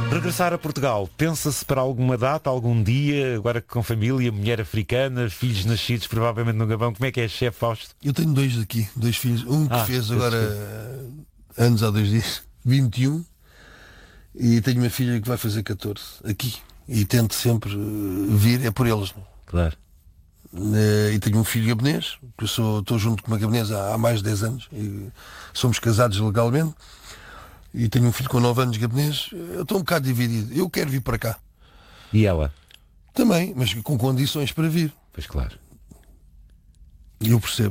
Regressar a Portugal, pensa-se para alguma data, algum dia, agora com família, mulher africana, filhos nascidos provavelmente no Gabão? Como é que é, chefe Fausto? Eu tenho dois aqui, dois filhos. Um que fez agora anos há 2 dias, 21, e tenho uma filha que vai fazer 14 aqui. E tento sempre vir, é por eles. Claro. E tenho um filho gabonês, que eu estou junto com uma gabonesa há mais de 10 anos, e somos casados legalmente. E tenho um filho com 9 anos gabonês. Eu estou um bocado dividido. Eu quero vir para cá. E ela? Também, mas com condições para vir. Pois claro. E eu percebo.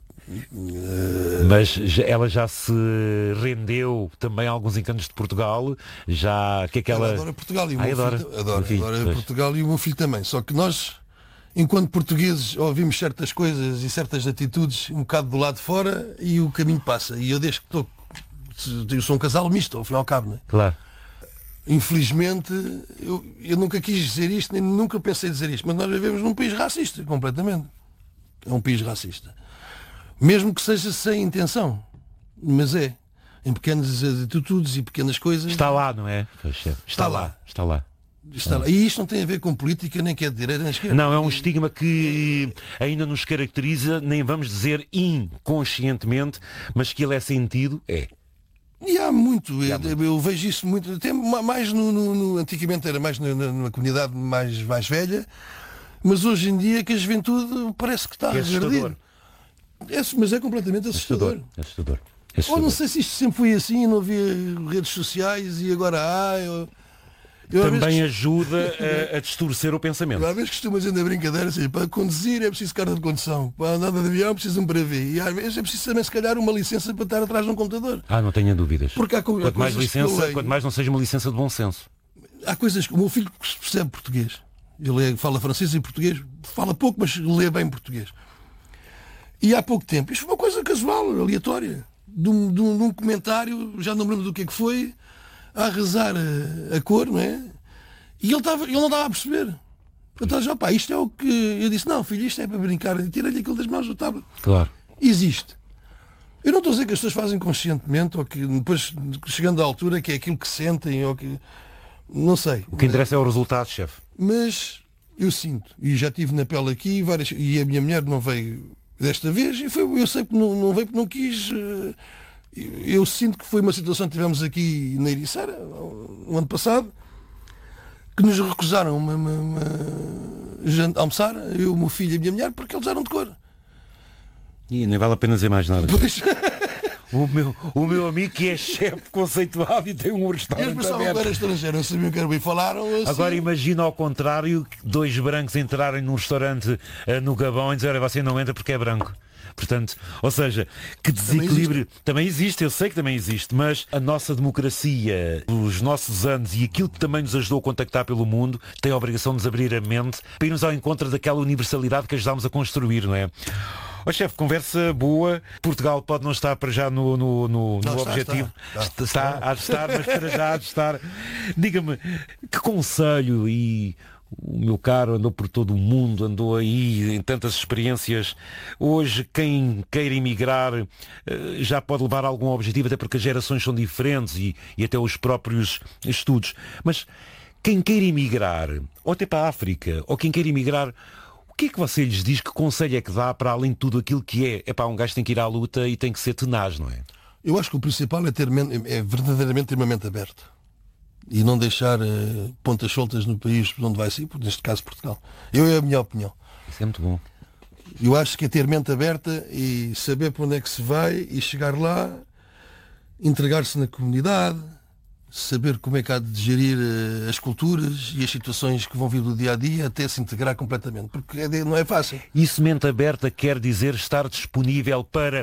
Mas ela já se rendeu também a alguns encantos de Portugal? Já que aquela... Ela adora Portugal e o meu adora. filho adora Portugal e o meu filho também. Só que nós, enquanto portugueses, ouvimos certas coisas e certas atitudes um bocado do lado de fora e o caminho passa. E eu desde que estou... Eu sou um casal misto, ao fim e ao cabo, não é? Claro. Infelizmente, eu nunca quis dizer isto, nem nunca pensei dizer isto, mas nós vivemos num país racista, completamente. É um país racista. Mesmo que seja sem intenção. Mas é. Em pequenas atitudes e pequenas coisas. Está lá, não é? Está lá. Está lá. E isto não tem a ver com política, nem que é de direita nem de esquerda. Não, é um estigma que ainda nos caracteriza, nem vamos dizer inconscientemente, mas que ele é sentido, é. E há muito, eu vejo isso muito, até mais antigamente era mais na comunidade mais velha, mas hoje em dia que a juventude parece que está a regredir. Mas é completamente assustador. Assustador. Ou não sei se isto sempre foi assim, não havia redes sociais e agora há. Também ajuda a distorcer o pensamento. Às vezes costumo dizer na brincadeira assim, para conduzir é preciso carta de condução, para andar de avião é preciso um brevet, e às vezes é preciso também se calhar uma licença para estar atrás de um computador. Não tenha dúvidas. Porque quanto mais licença, quanto mais não seja uma licença de bom senso. Há coisas que o meu filho percebe português. Ele fala francês e português, fala pouco, mas lê bem português. E há pouco tempo, isto foi uma coisa casual, aleatória, de um comentário, já não me lembro do que foi, a rezar a cor, não é? E ele não estava a perceber. Eu estava já, isto é o que... Eu disse, não, filho, isto é para brincar. Tirei-lhe aquilo das mãos do tablet. Claro. Existe. Eu não estou a dizer que as pessoas fazem conscientemente, ou que depois, chegando à altura, que é aquilo que sentem, ou que... Não sei. O que interessa é o resultado, chefe. Mas eu sinto, e já tive na pele aqui, e a minha mulher não veio desta vez, e eu sei que não veio porque não quis... Eu sinto que foi uma situação que tivemos aqui na Ericeira, o ano passado, que nos recusaram almoçar, eu, o meu filho e a minha mulher, porque eles eram de cor. E nem vale a pena dizer mais nada. Pois. O meu amigo que é chefe conceituado e tem um restaurante aberto. Eles pensavam que era estrangeiro, não sabiam que era bem, falaram assim. Agora imagina ao contrário, 2 brancos entrarem num restaurante no Gabão e dizer, olha, você não entra porque é branco. Portanto, ou seja, que desequilíbrio também existe, eu sei que também existe, mas a nossa democracia, os nossos anos e aquilo que também nos ajudou a contactar pelo mundo, tem a obrigação de nos abrir a mente para irmos ao encontro daquela universalidade que ajudámos a construir, não é? Chefe, conversa boa. Portugal pode não estar para já no objetivo. Há de estar, mas para já há de estar. Diga-me, que conselho, e o meu caro andou por todo o mundo, andou aí em tantas experiências. Hoje, quem queira emigrar já pode levar algum objetivo, até porque as gerações são diferentes e até os próprios estudos. Mas quem queira emigrar, ou até para a África, ou quem queira emigrar, o que é que você lhes diz? Que conselho é que dá para além de tudo aquilo que é? Um gajo tem que ir à luta e tem que ser tenaz, não é? Eu acho que o principal é verdadeiramente ter uma mente aberta. E não deixar pontas soltas no país onde vai ser, neste caso Portugal. É a minha opinião. Isso é muito bom. Eu acho que é ter mente aberta e saber para onde é que se vai e chegar lá, entregar-se na comunidade, saber como é que há de gerir as culturas e as situações que vão vir do dia a dia até se integrar completamente, porque não é fácil. Isso, mente aberta, quer dizer estar disponível para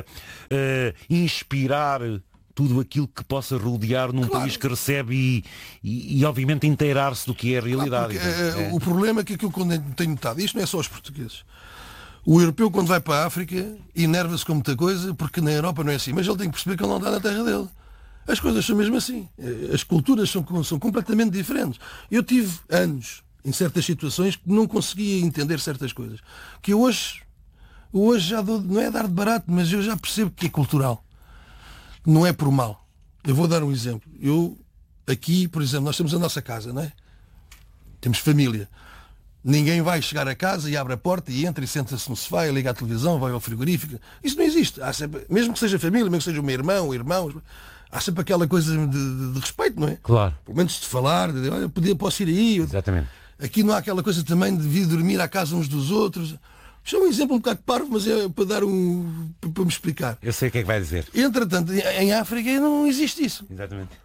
inspirar tudo aquilo que possa rodear num país que recebe e obviamente inteirar-se do que é a realidade. O problema é que aquilo que eu tenho notado, isto não é só os portugueses. O europeu, quando vai para a África, enerva-se com muita coisa, porque na Europa não é assim, mas ele tem que perceber que ele não está na terra dele. As coisas são mesmo assim. As culturas são completamente diferentes. Eu tive anos, em certas situações, que não conseguia entender certas coisas. Que eu hoje já não é dar de barato, mas eu já percebo que é cultural. Não é por mal. Eu vou dar um exemplo. Eu Aqui, por exemplo, nós temos a nossa casa, não é? Temos família. Ninguém vai chegar a casa e abre a porta e entra e senta-se no sofá e liga a televisão, vai ao frigorífico. Isso não existe. Há sempre, mesmo que seja família, mesmo que seja um irmão, há sempre aquela coisa de respeito, não é? Claro. Pelo menos de falar, de olha, posso ir aí. Exatamente. Aqui não há aquela coisa também de vir dormir à casa uns dos outros. Isto é um exemplo um bocado parvo, mas é para dar para me explicar. Eu sei o que é que vai dizer. Entretanto, em África não existe isso. Exatamente.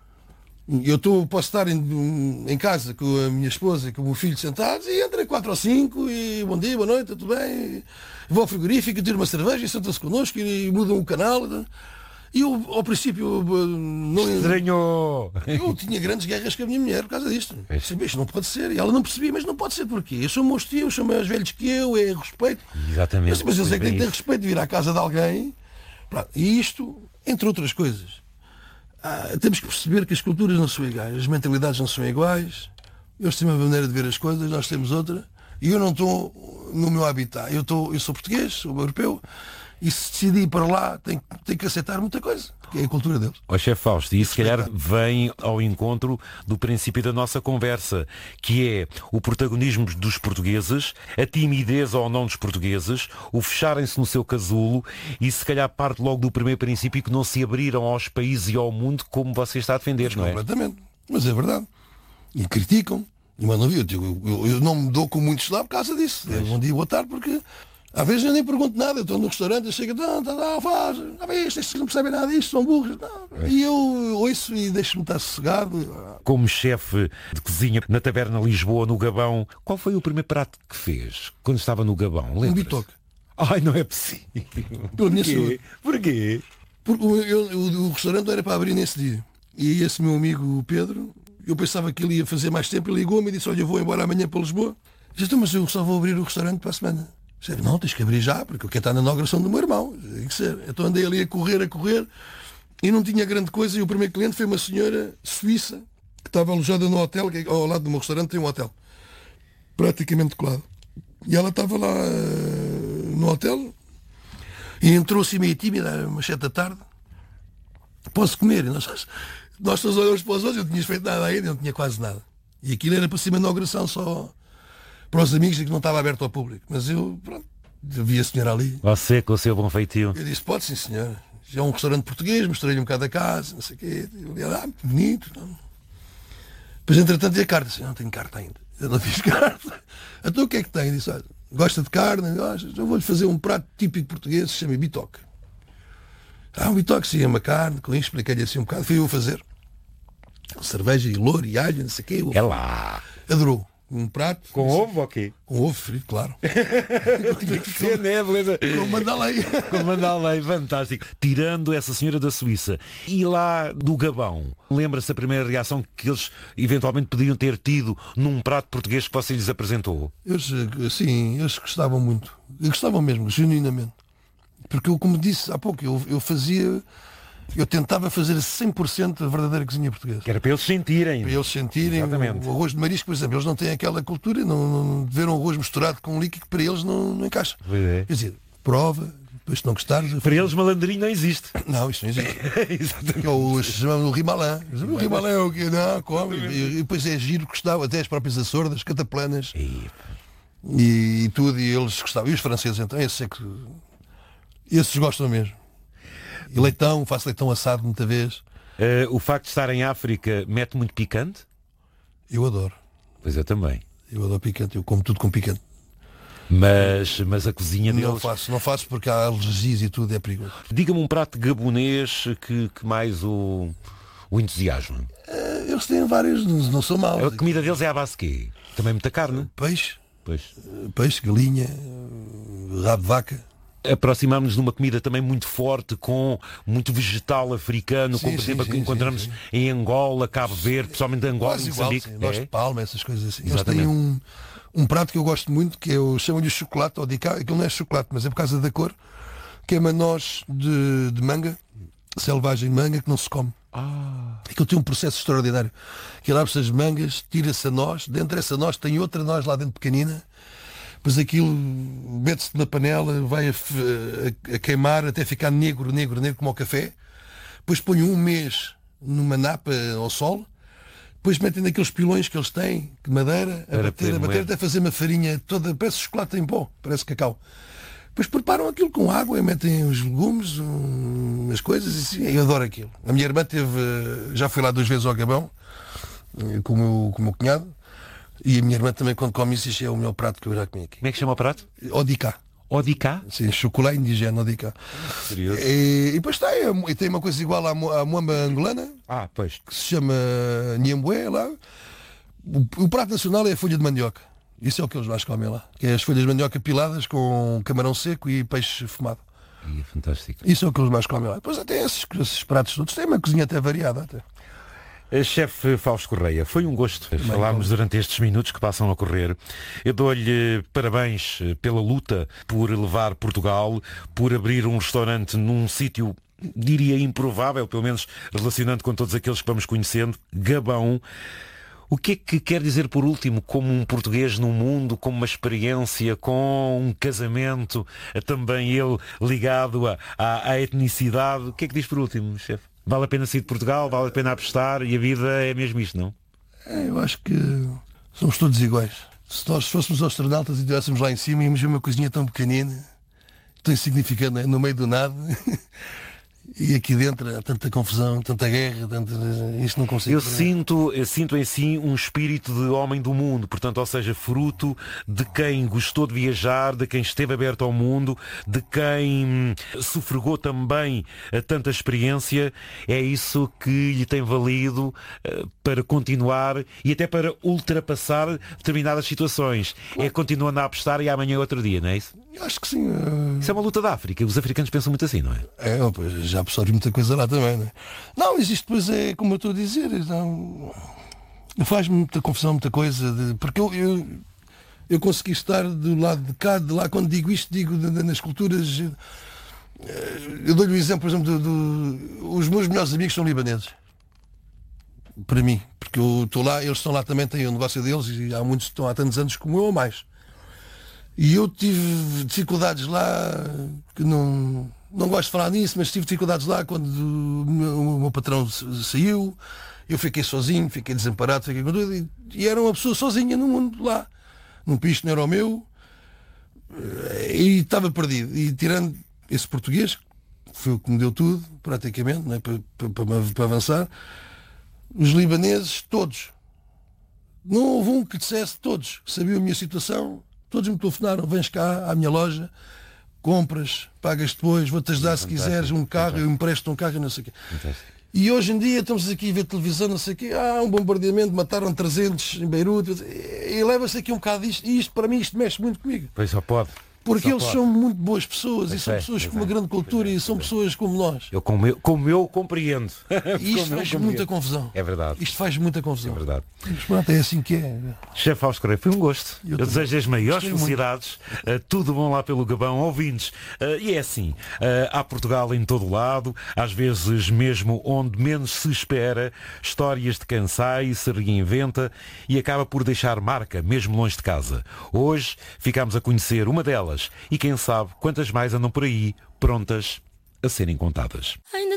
Posso estar em casa com a minha esposa e com o meu filho sentados e entra 4 ou 5 e bom dia, boa noite, tudo bem? Vou ao frigorífico, tiro uma cerveja e senta-se connosco e mudam o canal. E eu, ao princípio, não... Estranhou! Eu tinha grandes guerras com a minha mulher por causa disto. Isto não pode ser. E ela não percebia, mas não pode ser porquê? Eu sou meus tios, são mais velhos que eu, é respeito. Exatamente. Mas eu sei que tem que ter respeito de vir à casa de alguém. E isto, entre outras coisas, temos que perceber que as culturas não são iguais, as mentalidades não são iguais. Eles têm uma maneira de ver as coisas, nós temos outra. E eu não estou no meu habitat. Eu sou português, sou europeu. E se decidir ir para lá, tem que aceitar muita coisa, porque é a cultura deles. Ó chefe Fausto, e isso se calhar vem ao encontro do princípio da nossa conversa, que é o protagonismo dos portugueses, a timidez ou não dos portugueses, o fecharem-se no seu casulo e se calhar parte logo do primeiro princípio que não se abriram aos países e ao mundo como você está a defender, não é? Completamente, mas é verdade. E criticam, e mandam vir. Eu não me dou com muitos lá por causa disso. Bom dia, boa tarde, porque... Às vezes eu nem pergunto nada, eu estou no restaurante, eu chego, faz, estes não percebem nada disto, são burros. Não. E eu ouço e deixo-me estar sossegado. Como chefe de cozinha na Taberna Lisboa, no Gabão, qual foi o primeiro prato que fez quando estava no Gabão? Um bitoque. Ai, não é possível. Pela minha saúde. Porquê? Porque o restaurante não era para abrir nesse dia. E esse meu amigo Pedro, eu pensava que ele ia fazer mais tempo, ele ligou-me e disse, olha, eu vou embora amanhã para Lisboa. Eu disse, mas eu só vou abrir o restaurante para a semana. Não, tens que abrir já, porque eu quero estar na inauguração do meu irmão. Tem que ser. Então andei ali a correr, e não tinha grande coisa. E o primeiro cliente foi uma senhora suíça que estava alojada no hotel, que ao lado do meu restaurante tem um hotel, praticamente colado. E ela estava lá no hotel e entrou assim meio tímida, umas 7 da tarde. Posso comer? E nós todos olhamos para os outros, eu não tinha feito nada ainda, não tinha quase nada. E aquilo era para cima da inauguração só para os amigos, que não estava aberto ao público. Mas eu, pronto, vi a senhora ali. Você com o seu bom feitio. Eu disse, pode sim, senhora. Já é um restaurante português, mostrei-lhe um bocado a casa, não sei o quê. Eu li, bonito. Não. Depois, entretanto, e a carta? Disse, não tenho carta ainda. Eu não fiz carta. Então o que é que tem? Disse, olha, gosta de carne? Gosta? Eu vou-lhe fazer um prato típico português, se chama bitoque. Um bitoque, sim, é uma carne, com isso, expliquei-lhe assim um bocado. Fui eu a fazer. Cerveja e louro e alho, não sei o quê. É lá. Adorou. Um prato. Com ovo ou quê? Com ovo frito, claro. Beleza. Com mandalei. Com mandalei, fantástico. Tirando essa senhora da Suíça e lá do Gabão, lembra-se a primeira reação que eles eventualmente poderiam ter tido num prato português que você lhes apresentou? Eles gostavam muito. Gostavam mesmo, genuinamente. Porque eu, como disse há pouco, eu tentava fazer 100% a verdadeira cozinha portuguesa. Que era para eles sentirem. Para eles sentirem. Exatamente. O arroz de marisco, por exemplo, eles não têm aquela cultura, não ver um arroz misturado com um líquido que para eles não encaixa. É. Quer dizer, prova, depois se não gostares... Para eles malandrinho não existe. Não, isso não existe. Exatamente. Chamamos o rimalã. O rimalã é o quê? Não, come. E depois é giro, gostava, até as próprias açordas, cataplanas e tudo, e eles gostavam. E os franceses, então, esses gostam mesmo. E leitão, faço leitão assado muita vez. O facto de estar em África mete muito picante? Eu adoro. Pois eu também. Eu adoro picante, eu como tudo com picante. Mas a cozinha deles... Não faço porque há alergias e tudo, é perigoso. Diga-me um prato gabonês que mais o entusiasma. Eles têm vários, não são maus. A comida deles é à base de quê? Também muita carne? Peixe. Pois. Peixe, galinha, rabo de vaca. Aproximámos-nos de uma comida também muito forte, com muito vegetal africano, como por exemplo que encontramos em Angola, Cabo Verde, pessoalmente Angola e Moçambique. Gosto de palma, essas coisas assim. Exatamente. Eles têm um prato que eu gosto muito, que eu chamo-lhe de chocolate, ou de cá, aquilo não é chocolate, mas é por causa da cor, que é manós de manga, selvagem de manga, que não se come. Aquilo tem um processo extraordinário. Que abre-se as mangas, tira-se a noz, dentro dessa noz tem outra noz lá dentro pequenina. Depois aquilo mete-se na panela, vai a queimar até ficar negro como o café. Depois ponho um mês numa napa ao sol Depois metem naqueles pilões que eles têm, de madeira, a bater, até fazer uma farinha toda, parece chocolate em pó, parece cacau. Depois preparam aquilo com água e metem os legumes, as coisas, e eu adoro aquilo. A minha irmã já foi lá 2 vezes ao Gabão, com o meu cunhado, e a minha irmã também, quando come isso é o melhor prato que eu já comi aqui. Como é que chama o prato? Odicá. Odicá? Sim, chocolate indigeno, Odicá. Curioso. E depois tem uma coisa igual à moamba angolana, Pois. que se chama Nhembué lá. O prato nacional é a folha de mandioca. Isso é o que eles mais comem lá. Que é as folhas de mandioca piladas com camarão seco e peixe fumado. É fantástico. Isso é o que eles mais comem lá. Depois até esses pratos todos. Tem uma cozinha até variada. Até. Chefe Fausto Correia, foi um gosto falarmos durante estes minutos que passam a correr. Eu dou-lhe parabéns pela luta por levar Portugal, por abrir um restaurante num sítio, diria, improvável, pelo menos relacionando com todos aqueles que vamos conhecendo, Gabão. O que é que quer dizer, por último, como um português no mundo, como uma experiência, com um casamento, também ele ligado à etnicidade? O que é que diz por último, chefe? Vale a pena sair de Portugal, vale a pena apostar e a vida é mesmo isto, não? Eu acho que somos todos iguais. Se nós fôssemos astronautas e estivéssemos lá em cima, íamos ver uma coisinha tão pequenina, tão insignificante, né? No meio do nada. E aqui dentro há tanta confusão, tanta guerra, isto não consigo. Eu sinto em si um espírito de homem do mundo, portanto, ou seja, fruto de quem gostou de viajar, de quem esteve aberto ao mundo, de quem sufragou também tanta experiência. É isso que lhe tem valido para continuar e até para ultrapassar determinadas situações. É continuando a apostar e amanhã é outro dia, não é isso? Eu acho que sim. Isso é uma luta da África. Os africanos pensam muito assim, não é? Pois, já absorve muita coisa lá também, não é? Não, mas isto depois é como eu estou a dizer, não faz muita confusão, muita coisa, porque eu consegui estar do lado de cá, de lá, quando digo isto, digo nas culturas. Eu dou-lhe o exemplo, por exemplo, os meus melhores amigos são libaneses. Para mim, porque eu estou lá, eles estão lá também, têm o negócio deles e há muitos que estão há tantos anos como eu ou mais. E eu tive dificuldades lá, que não gosto de falar nisso, mas tive dificuldades lá quando o meu patrão saiu, eu fiquei sozinho, fiquei desamparado, fiquei com tudo, e era uma pessoa sozinha no mundo lá, num país que não era o meu, e estava perdido. E tirando esse português, que foi o que me deu tudo, praticamente, né, para avançar, os libaneses, todos, não houve um que dissesse, todos, sabiam a minha situação. Todos me telefonaram, vens cá à minha loja, compras, pagas depois, vou-te ajudar se quiseres, um carro, eu empresto um carro, não sei o quê. Fantástico. E hoje em dia estamos aqui a ver televisão, não sei o quê, um bombardeamento, mataram 300 em Beirute, e leva-se aqui um bocado disto, e isto para mim isto mexe muito comigo. Pois só pode. Porque eles são muito boas pessoas, e são pessoas com uma grande cultura, e são pessoas como nós. Como eu compreendo. E isto faz muita confusão. É verdade. Isto faz muita confusão. É verdade. Mas pronto, é assim que é. Chefe Fausto Correia, foi um gosto. Eu desejo as maiores felicidades. Tudo bom lá pelo Gabão, ouvintes. E é assim, há Portugal em todo lado, às vezes mesmo onde menos se espera, histórias de quem sai, se reinventa e acaba por deixar marca, mesmo longe de casa. Hoje ficámos a conhecer uma delas. E quem sabe quantas mais andam por aí, prontas a serem contadas. Ainda